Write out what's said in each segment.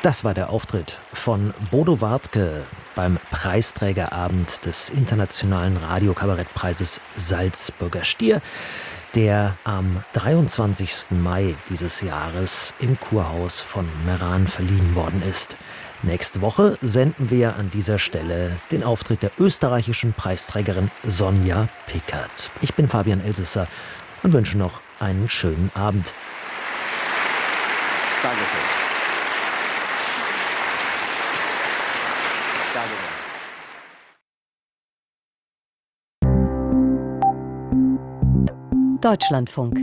Das war der Auftritt von Bodo Wartke beim Preisträgerabend des Internationalen Radiokabarettpreises Salzburger Stier, der am 23. Mai dieses Jahres im Kurhaus von Meran verliehen worden ist. Nächste Woche senden wir an dieser Stelle den Auftritt der österreichischen Preisträgerin Sonja Pickert. Ich bin Fabian Elsesser und wünsche noch einen schönen Abend. Dankeschön. Deutschlandfunk.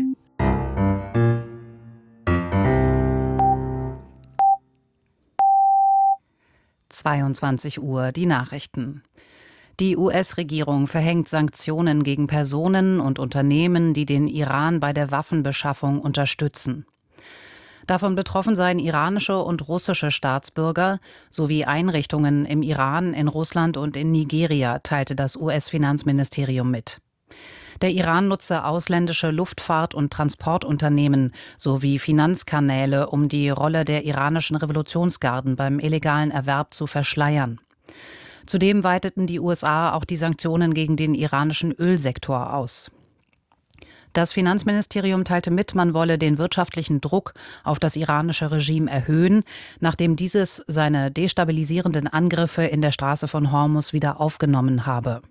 (22 Uhr) die Nachrichten. Die US-Regierung verhängt Sanktionen gegen Personen und Unternehmen, die den Iran bei der Waffenbeschaffung unterstützen. Davon betroffen seien iranische und russische Staatsbürger sowie Einrichtungen im Iran, in Russland und in Nigeria, teilte das US-Finanzministerium mit. Der Iran nutze ausländische Luftfahrt- und Transportunternehmen sowie Finanzkanäle, um die Rolle der iranischen Revolutionsgarden beim illegalen Erwerb zu verschleiern. Zudem weiteten die USA auch die Sanktionen gegen den iranischen Ölsektor aus. Das Finanzministerium teilte mit, man wolle den wirtschaftlichen Druck auf das iranische Regime erhöhen, nachdem dieses seine destabilisierenden Angriffe in der Straße von Hormuz wieder aufgenommen habe.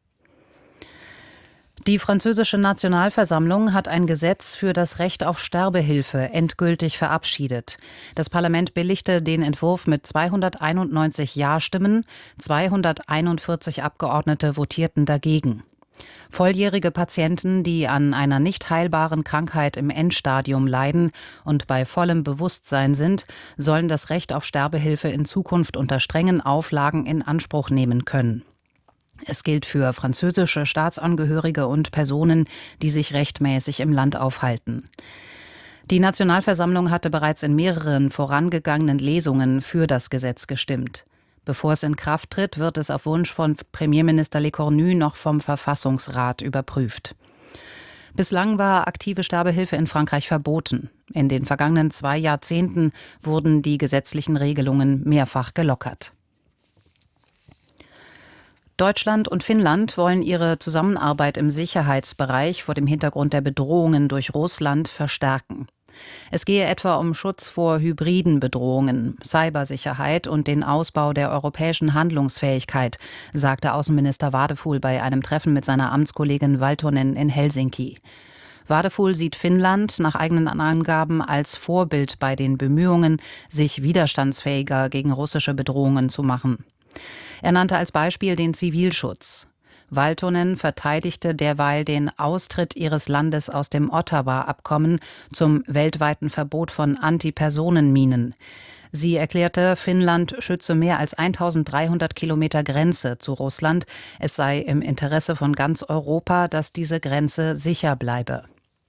Die französische Nationalversammlung hat ein Gesetz für das Recht auf Sterbehilfe endgültig verabschiedet. Das Parlament billigte den Entwurf mit 291 Ja-Stimmen, 241 Abgeordnete votierten dagegen. Volljährige Patienten, die an einer nicht heilbaren Krankheit im Endstadium leiden und bei vollem Bewusstsein sind, sollen das Recht auf Sterbehilfe in Zukunft unter strengen Auflagen in Anspruch nehmen können. Es gilt für französische Staatsangehörige und Personen, die sich rechtmäßig im Land aufhalten. Die Nationalversammlung hatte bereits in mehreren vorangegangenen Lesungen für das Gesetz gestimmt. Bevor es in Kraft tritt, wird es auf Wunsch von Premierminister Lecornu noch vom Verfassungsrat überprüft. Bislang war aktive Sterbehilfe in Frankreich verboten. In den vergangenen 2 Jahrzehnten wurden die gesetzlichen Regelungen mehrfach gelockert. Deutschland und Finnland wollen ihre Zusammenarbeit im Sicherheitsbereich vor dem Hintergrund der Bedrohungen durch Russland verstärken. Es gehe etwa um Schutz vor hybriden Bedrohungen, Cybersicherheit und den Ausbau der europäischen Handlungsfähigkeit, sagte Außenminister Wadefuhl bei einem Treffen mit seiner Amtskollegin Valtonen in Helsinki. Wadefuhl sieht Finnland nach eigenen Angaben als Vorbild bei den Bemühungen, sich widerstandsfähiger gegen russische Bedrohungen zu machen. Er nannte als Beispiel den Zivilschutz. Valtonen verteidigte derweil den Austritt ihres Landes aus dem Ottawa-Abkommen zum weltweiten Verbot von Antipersonenminen. Sie erklärte, Finnland schütze mehr als 1300 Kilometer Grenze zu Russland. Es sei im Interesse von ganz Europa, dass diese Grenze sicher bleibe.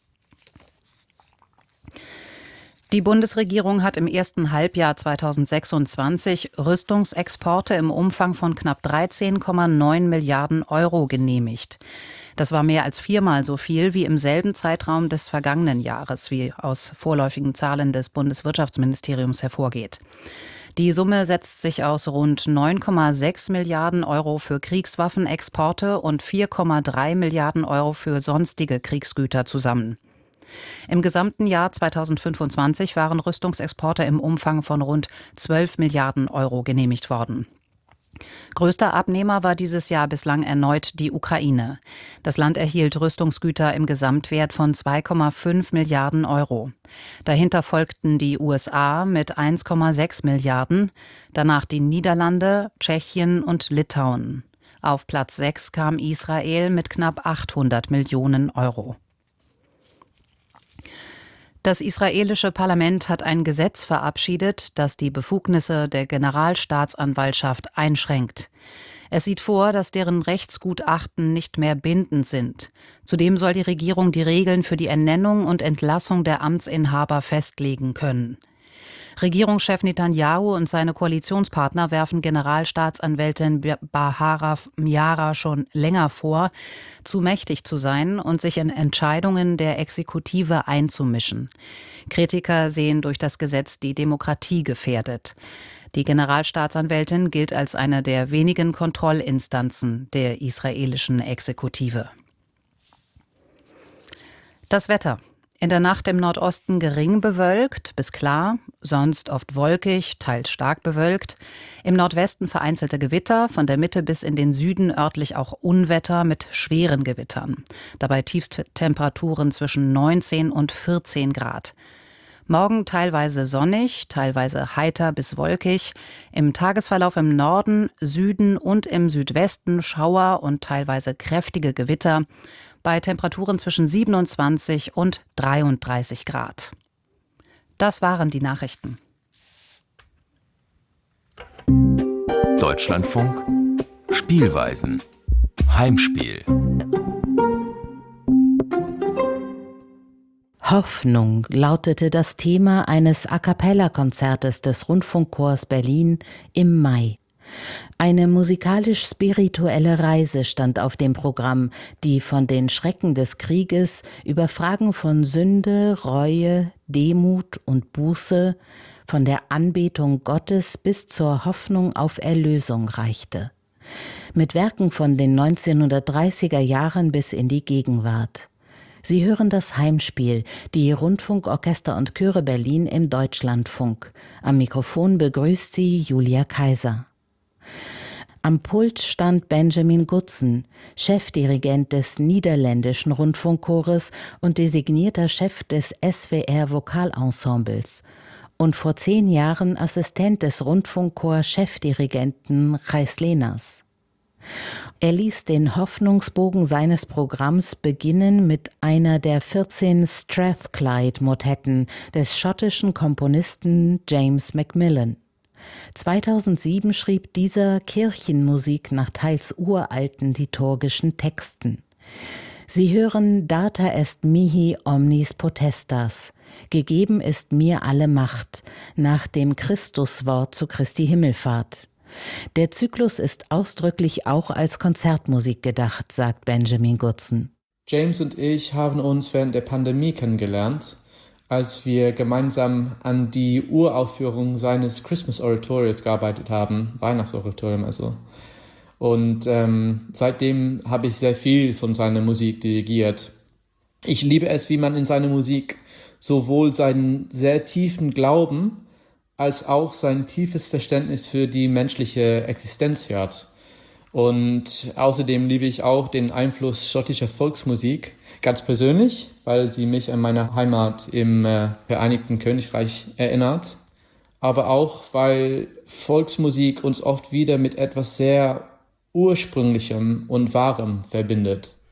Die Bundesregierung hat im ersten Halbjahr 2026 Rüstungsexporte im Umfang von knapp 13,9 Milliarden Euro genehmigt. Das war mehr als 4-mal so viel wie im selben Zeitraum des vergangenen Jahres, wie aus vorläufigen Zahlen des Bundeswirtschaftsministeriums hervorgeht. Die Summe setzt sich aus rund 9,6 Milliarden Euro für Kriegswaffenexporte und 4,3 Milliarden Euro für sonstige Kriegsgüter zusammen. Im gesamten Jahr 2025 waren Rüstungsexporte im Umfang von rund 12 Milliarden Euro genehmigt worden. Größter Abnehmer war dieses Jahr bislang erneut die Ukraine. Das Land erhielt Rüstungsgüter im Gesamtwert von 2,5 Milliarden Euro. Dahinter folgten die USA mit 1,6 Milliarden, danach die Niederlande, Tschechien und Litauen. Auf Platz 6 kam Israel mit knapp 800 Millionen Euro. Das israelische Parlament hat ein Gesetz verabschiedet, das die Befugnisse der Generalstaatsanwaltschaft einschränkt. Es sieht vor, dass deren Rechtsgutachten nicht mehr bindend sind. Zudem soll die Regierung die Regeln für die Ernennung und Entlassung der Amtsinhaber festlegen können. Regierungschef Netanyahu und seine Koalitionspartner werfen Generalstaatsanwältin Bahara Miara schon länger vor, zu mächtig zu sein und sich in Entscheidungen der Exekutive einzumischen. Kritiker sehen durch das Gesetz die Demokratie gefährdet. Die Generalstaatsanwältin gilt als eine der wenigen Kontrollinstanzen der israelischen Exekutive. Das Wetter. In der Nacht im Nordosten gering bewölkt bis klar, sonst oft wolkig, teils stark bewölkt. Im Nordwesten vereinzelte Gewitter, von der Mitte bis in den Süden örtlich auch Unwetter mit schweren Gewittern. Dabei Tiefsttemperaturen zwischen 19 und 14 Grad. Morgen teilweise sonnig, teilweise heiter bis wolkig. Im Tagesverlauf im Norden, Süden und im Südwesten Schauer und teilweise kräftige Gewitter bei Temperaturen zwischen 27 und 33 Grad. Das waren die Nachrichten. Deutschlandfunk Spielweisen Heimspiel. Hoffnung lautete das Thema eines A-cappella-Konzertes des Rundfunkchors Berlin im Mai. Eine musikalisch-spirituelle Reise stand auf dem Programm, die von den Schrecken des Krieges über Fragen von Sünde, Reue, Demut und Buße, von der Anbetung Gottes bis zur Hoffnung auf Erlösung reichte. Mit Werken von den 1930er Jahren bis in die Gegenwart. Sie hören das Heimspiel, die Rundfunkorchester und Chöre Berlin im Deutschlandfunk. Am Mikrofon begrüßt sie Julia Kaiser. Am Pult stand Benjamin Gutzen, Chefdirigent des Niederländischen Rundfunkchores und designierter Chef des SWR-Vokalensembles und vor 10 Jahren Assistent des Rundfunkchor-Chefdirigenten Gijs Leeners. Er ließ den Hoffnungsbogen seines Programms beginnen mit einer der 14 Strathclyde-Motetten des schottischen Komponisten James Macmillan. 2007 schrieb dieser Kirchenmusik nach teils uralten liturgischen Texten. Sie hören Data est mihi omnis potestas, gegeben ist mir alle Macht, nach dem Christuswort zu Christi Himmelfahrt. Der Zyklus ist ausdrücklich auch als Konzertmusik gedacht, sagt Benjamin Gutzen. James und ich haben uns während der Pandemie kennengelernt, als wir gemeinsam an die Uraufführung seines Christmas Oratorios gearbeitet haben, Weihnachtsoratorium also. Und seitdem habe ich sehr viel von seiner Musik dirigiert. Ich liebe es, wie man in seiner Musik sowohl seinen sehr tiefen Glauben als auch sein tiefes Verständnis für die menschliche Existenz hört. Und außerdem liebe ich auch den Einfluss schottischer Volksmusik, ganz persönlich, weil sie mich an meine Heimat im Vereinigten Königreich erinnert, aber auch, weil Volksmusik uns oft wieder mit etwas sehr Ursprünglichem und Wahrem verbindet.